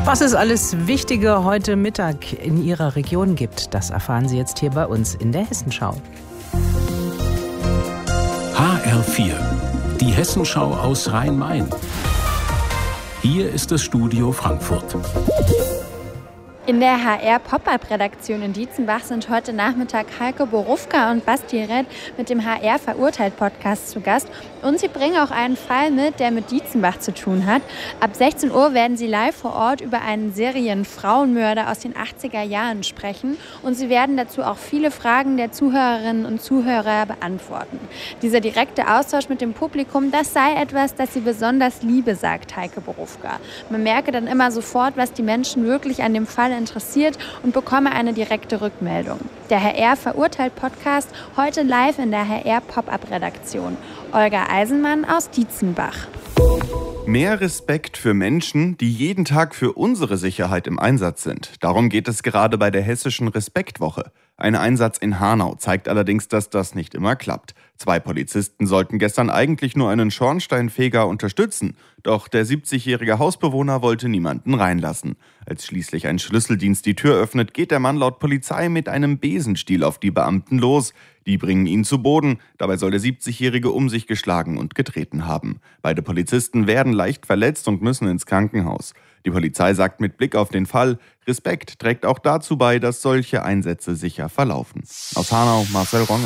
Was es alles Wichtige heute Mittag in Ihrer Region gibt, das erfahren Sie jetzt hier bei uns in der Hessenschau. HR4, die Hessenschau aus Rhein-Main. Hier ist das Studio Frankfurt. In der HR-Pop-Up-Redaktion in Dietzenbach sind heute Nachmittag Heike Borufka und Basti Red mit dem HR Verurteilt-Podcast zu Gast. Und sie bringen auch einen Fall mit, der mit Dietzenbach zu tun hat. Ab 16 Uhr werden sie live vor Ort über einen Serienfrauenmörder aus den 80er Jahren sprechen. Und sie werden dazu auch viele Fragen der Zuhörerinnen und Zuhörer beantworten. Dieser direkte Austausch mit dem Publikum, das sei etwas, das sie besonders liebe, sagt Heike Borufka. Man merke dann immer sofort, was die Menschen wirklich an dem Fall interessiert und bekomme eine direkte Rückmeldung. Der HR Verurteilt-Podcast heute live in der HR Pop-Up-Redaktion. Olga Eisenmann aus Dietzenbach. Mehr Respekt für Menschen, die jeden Tag für unsere Sicherheit im Einsatz sind. Darum geht es gerade bei der hessischen Respektwoche. Ein Einsatz in Hanau zeigt allerdings, dass das nicht immer klappt. 2 Polizisten sollten gestern eigentlich nur einen Schornsteinfeger unterstützen. Doch der 70-jährige Hausbewohner wollte niemanden reinlassen. Als schließlich ein Schlüsseldienst die Tür öffnet, geht der Mann laut Polizei mit einem Besenstiel auf die Beamten los. Die bringen ihn zu Boden. Dabei soll der 70-jährige um sich geschlagen und getreten haben. Beide Polizisten werden leicht verletzt und müssen ins Krankenhaus. Die Polizei sagt mit Blick auf den Fall, Respekt trägt auch dazu bei, dass solche Einsätze sicher verlaufen. Aus Hanau, Marcel Ronge.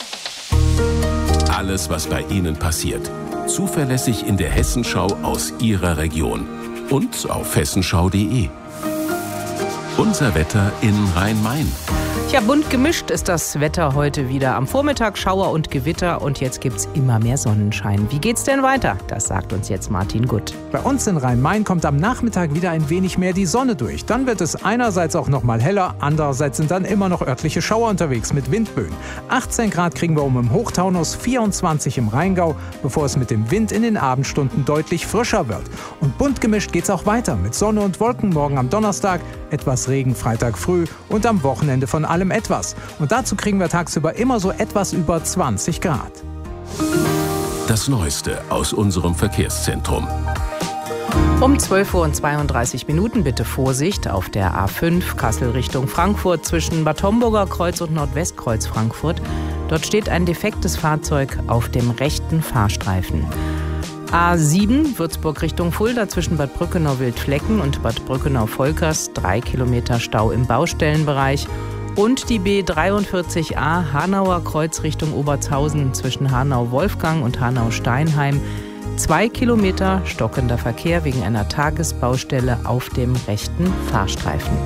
Alles, was bei Ihnen passiert. Zuverlässig in der Hessenschau aus Ihrer Region. Und auf hessenschau.de. Unser Wetter in Rhein-Main. Ja, bunt gemischt ist das Wetter heute wieder. Am Vormittag Schauer und Gewitter und jetzt gibt's immer mehr Sonnenschein. Wie geht's denn weiter? Das sagt uns jetzt Martin Gutt. Bei uns in Rhein-Main kommt am Nachmittag wieder ein wenig mehr die Sonne durch. Dann wird es einerseits auch noch mal heller, andererseits sind dann immer noch örtliche Schauer unterwegs mit Windböen. 18 Grad kriegen wir im Hochtaunus, 24 im Rheingau, bevor es mit dem Wind in den Abendstunden deutlich frischer wird. Und bunt gemischt geht's auch weiter mit Sonne und Wolken morgen am Donnerstag, etwas Regen Freitag früh und am Wochenende von allem etwas. Und dazu kriegen wir tagsüber immer so etwas über 20 Grad. Das Neueste aus unserem Verkehrszentrum. Um 12:32 Uhr bitte Vorsicht auf der A5 Kassel Richtung Frankfurt zwischen Bad Homburger Kreuz und Nordwestkreuz Frankfurt. Dort steht ein defektes Fahrzeug auf dem rechten Fahrstreifen. A7 Würzburg Richtung Fulda zwischen Bad Brückenau-Wildflecken und Bad Brückenau-Volkers 3 Kilometer Stau im Baustellenbereich. Und die B43a Hanauer Kreuz Richtung Obertshausen zwischen Hanau-Wolfgang und Hanau-Steinheim. 2 Kilometer stockender Verkehr wegen einer Tagesbaustelle auf dem rechten Fahrstreifen.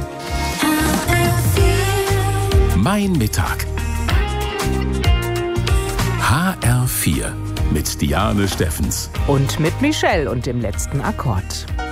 Mein Mittag. HR4 mit Diane Steffens. Und mit Michelle und dem letzten Akkord.